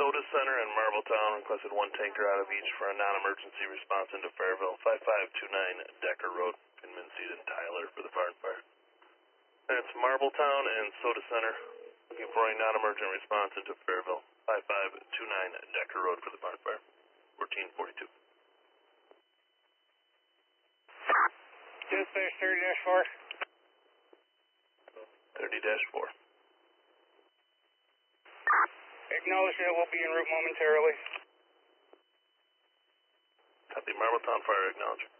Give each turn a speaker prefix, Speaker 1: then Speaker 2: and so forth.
Speaker 1: Soda Center and Marbletown requested one tanker out of each for a non-emergency response into Fairville. 5529 Decker Road in Minseed and Tyler for the fire. That's Marbletown and Soda Center looking for a non-emergent response into Fairville. 5529 Decker Road for the fire. 1442.
Speaker 2: Dispatch 30-4.
Speaker 1: 30-4.
Speaker 2: Acknowledge that we'll be en route momentarily.
Speaker 1: Copy, Marbletown Fire, acknowledge.